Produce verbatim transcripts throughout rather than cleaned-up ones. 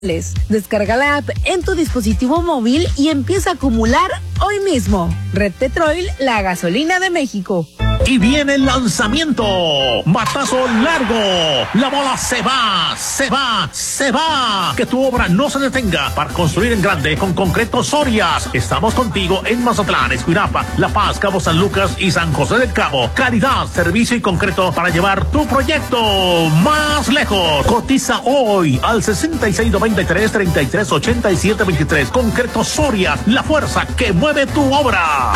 Descarga la app en tu dispositivo móvil y empieza a acumular hoy mismo. Red Petrol, la gasolina de México. Y viene el lanzamiento. Batazo largo. La bola se va, se va, se va. Que tu obra no se detenga para construir en grande con Concreto Sorias. Estamos contigo en Mazatlán, Escuinapa, La Paz, Cabo San Lucas y San José del Cabo. Calidad, servicio y concreto para llevar tu proyecto más lejos. Cotiza hoy al sesenta y seis noventa y tres treinta y tres ochenta y siete veintitrés. Concreto Sorias, la fuerza que mueve tu obra.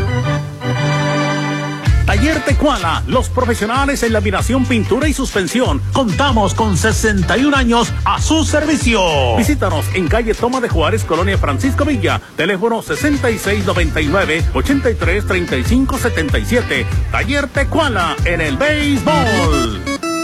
Taller Tecuala, los profesionales en laminación, pintura y suspensión. Contamos con sesenta y un años a su servicio. Visítanos en calle Toma de Juárez, Colonia Francisco Villa. Teléfono sesenta y seis noventa y nueve ochenta y tres treinta y cinco setenta y siete. Taller Tecuala en el béisbol.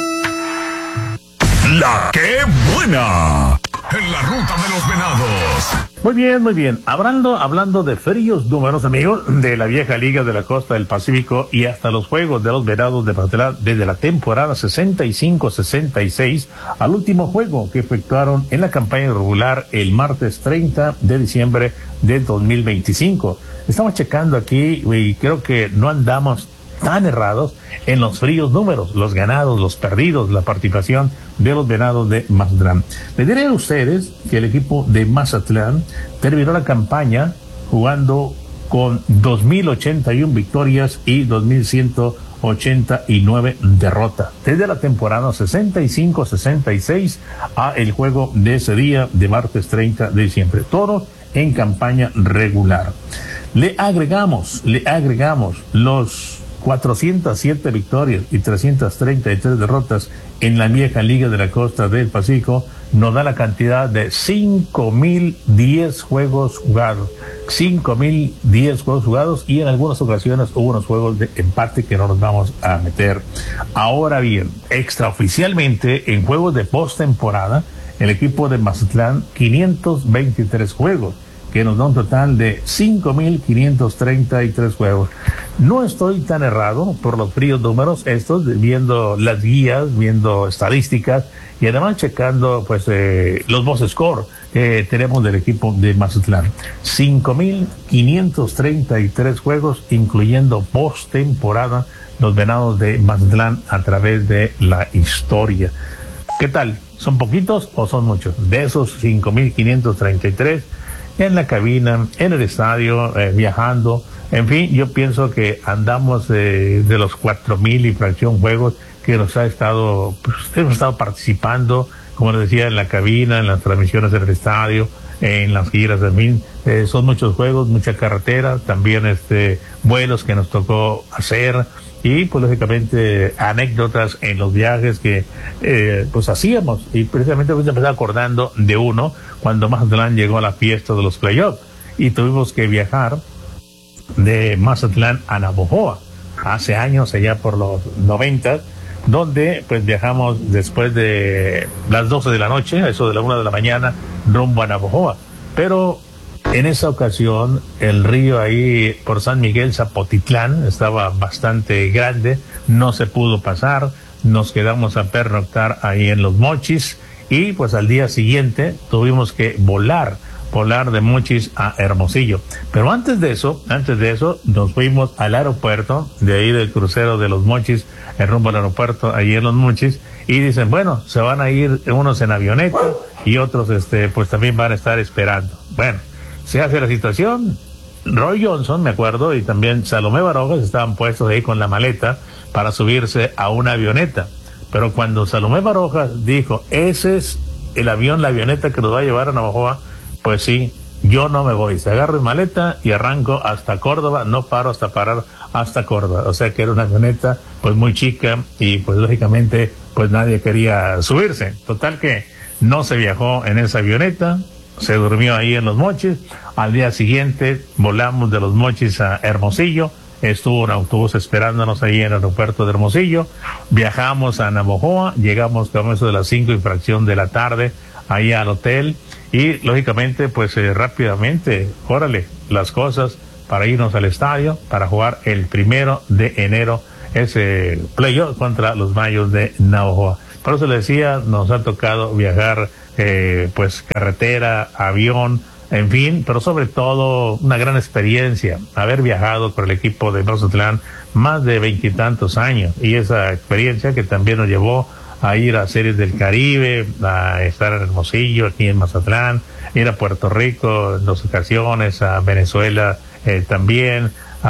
La que buena. En la ruta de los venados. Muy bien, muy bien. Hablando, hablando de fríos números, amigos, de la vieja liga de la costa del Pacífico y hasta los juegos de los venados de Mazatlán desde la temporada sesenta y cinco sesenta y seis al último juego que efectuaron en la campaña regular el martes treinta de diciembre del dos mil veinticinco. Estamos checando aquí y creo que no andamos tan errados en los fríos números, los ganados, los perdidos, la participación de los venados de Mazatlán. Les diré a ustedes que el equipo de Mazatlán terminó la campaña jugando con dos mil ochenta y una victorias y dos mil ciento ochenta y nueve derrotas. Desde la temporada sesenta y cinco sesenta y seis a el juego de ese día de martes treinta de diciembre. Todo en campaña regular. Le agregamos, le agregamos los cuatrocientas siete victorias y trescientas treinta y tres derrotas en la vieja liga de la costa del Pacífico, nos da la cantidad de cinco mil diez juegos jugados. cinco mil diez juegos jugados y en algunas ocasiones hubo unos juegos de empate que no nos vamos a meter. Ahora bien, extraoficialmente en juegos de postemporada, el equipo de Mazatlán, quinientos veintitrés juegos, que nos da un total de cinco mil quinientos treinta y tres juegos. No estoy tan errado por los fríos números estos, viendo las guías, viendo estadísticas y además checando pues eh, los box score que tenemos del equipo de Mazatlán. cinco mil quinientos treinta y tres juegos, incluyendo postemporada, los venados de Mazatlán a través de la historia. ¿Qué tal? ¿Son poquitos o son muchos? De esos cinco mil quinientos treinta y tres, en la cabina, en el estadio, eh, viajando, en fin, yo pienso que andamos eh, de los cuatro mil y fracción juegos que nos ha estado, pues, hemos estado participando, como les decía, en la cabina, en las transmisiones del estadio, en las giras, en fin, eh, son muchos juegos, mucha carretera, también este vuelos que nos tocó hacer y pues lógicamente anécdotas en los viajes que eh, pues hacíamos, y precisamente me empecé acordando de uno cuando Mazatlán llegó a la fiesta de los playoffs y tuvimos que viajar de Mazatlán a Navojoa hace años, allá por los noventas, donde pues viajamos después de las doce de la noche, eso de la una de la mañana, rumbo a Navojoa. Pero en esa ocasión el río ahí por San Miguel Zapotitlán estaba bastante grande, no se pudo pasar, nos quedamos a pernoctar ahí en Los Mochis y pues al día siguiente tuvimos que volar volar de Mochis a Hermosillo. Pero antes de eso, antes de eso, nos fuimos al aeropuerto, de ahí del crucero de Los Mochis, el rumbo al aeropuerto, ahí en Los Mochis, y dicen, bueno, se van a ir unos en avioneta y otros, este, pues también van a estar esperando. Bueno, se hace la situación. Roy Johnson, me acuerdo, y también Salomé Barojas estaban puestos ahí con la maleta para subirse a una avioneta. Pero cuando Salomé Barojas dijo, ese es el avión, la avioneta que nos va a llevar a Navojoa, pues sí, yo no me voy, se agarro mi maleta y arranco hasta Córdoba, no paro hasta parar hasta Córdoba. O sea que era una avioneta pues muy chica y pues lógicamente pues nadie quería subirse. Total que no se viajó en esa avioneta, se durmió ahí en Los Mochis. Al día siguiente volamos de Los Mochis a Hermosillo, estuvo un autobús esperándonos ahí en el aeropuerto de Hermosillo, viajamos a Navojoa, llegamos como eso de las cinco y fracción de la tarde ahí al hotel. Y lógicamente, pues eh, rápidamente, órale, las cosas para irnos al estadio, para jugar el primero de enero ese playoff contra los Mayos de Navojoa. Por eso le decía, nos ha tocado viajar eh, pues carretera, avión, en fin, pero sobre todo una gran experiencia, haber viajado con el equipo de Mazatlán más de veintitantos años, y esa experiencia que también nos llevó a ir a Series del Caribe, a estar en Hermosillo, aquí en Mazatlán, ir a Puerto Rico en dos ocasiones, a Venezuela eh, también,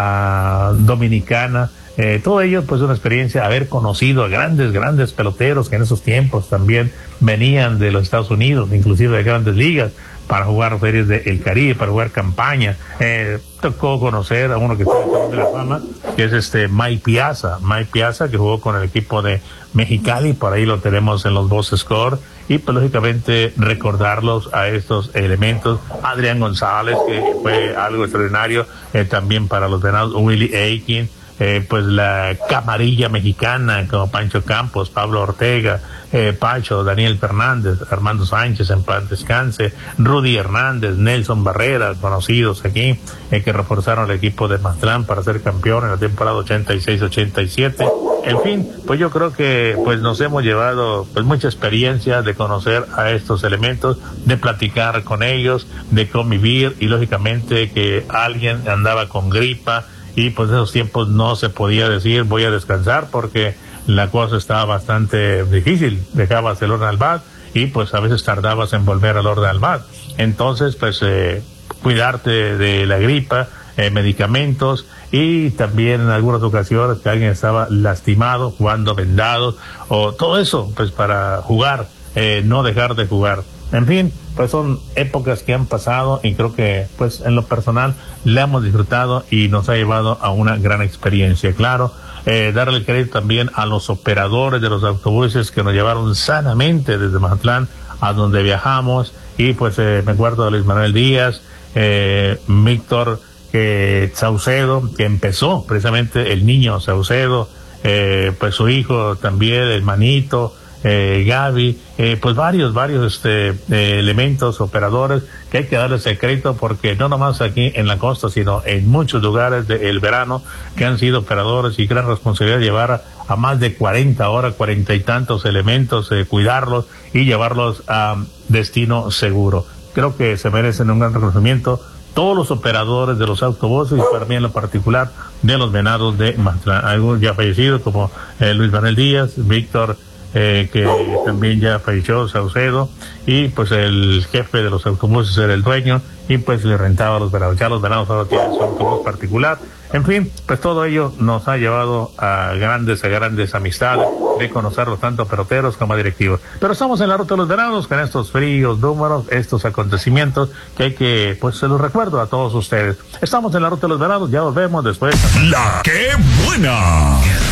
a Dominicana. Eh, todo ello pues una experiencia, haber conocido a grandes, grandes peloteros que en esos tiempos también venían de los Estados Unidos, inclusive de grandes ligas, para jugar series del Caribe, para jugar campaña. Eh, tocó conocer a uno que está en de la fama, que es este Mike Piazza, Mike Piazza, que jugó con el equipo de Mexicali, por ahí lo tenemos en los box score, y pues lógicamente recordarlos a estos elementos. Adrián González, que fue algo extraordinario eh, también para los Venados, Willie Aiken, Eh, pues la camarilla mexicana como Pancho Campos, Pablo Ortega, eh, Pacho, Daniel Fernández, Armando Sánchez, en paz descanse, Rudy Hernández, Nelson Barrera, conocidos aquí, eh, que reforzaron el equipo de Mazatlán para ser campeón en la temporada ochenta y seis ochenta y siete. En fin, pues yo creo que pues nos hemos llevado pues mucha experiencia de conocer a estos elementos, de platicar con ellos, de convivir, y lógicamente que alguien andaba con gripa, y pues en esos tiempos no se podía decir voy a descansar, porque la cosa estaba bastante difícil. Dejabas el orden al bat y pues a veces tardabas en volver al orden al bat. Entonces pues eh, cuidarte de la gripa, eh, medicamentos, y también en algunas ocasiones que alguien estaba lastimado, jugando vendado, o todo eso pues para jugar, eh, no dejar de jugar. En fin, pues son épocas que han pasado, y creo que pues en lo personal le hemos disfrutado y nos ha llevado a una gran experiencia. Claro, eh, darle el crédito también a los operadores de los autobuses que nos llevaron sanamente desde Mazatlán a donde viajamos, y pues eh, me acuerdo de Luis Manuel Díaz, eh, Víctor eh, Saucedo, que empezó precisamente el niño Saucedo, eh, pues su hijo también, el manito, Eh, Gaby, eh, pues varios, varios este, eh, elementos, operadores, que hay que darles el crédito, porque no nomás aquí en la costa, sino en muchos lugares del verano, que han sido operadores, y gran responsabilidad llevar a, a más de cuarenta horas, cuarenta y tantos elementos, eh, cuidarlos y llevarlos a destino seguro. Creo que se merecen un gran reconocimiento todos los operadores de los autobuses, y para mí en lo particular de los Venados de Mazatlán. Algunos ya fallecidos, como eh, Luis Manuel Díaz, Víctor, Eh, que también ya falleció, Saucedo, y pues el jefe de los autobuses era el dueño, y pues le rentaba a los Venados. Ya los Venados ahora tienen su autobús particular. En fin, pues todo ello nos ha llevado a grandes, a grandes amistades, de conocerlos tanto peloteros como directivos. Pero estamos en la ruta de los Venados con estos fríos números, estos acontecimientos que hay que, pues se los recuerdo a todos ustedes. Estamos en la ruta de los Venados, ya volvemos después. La que buena.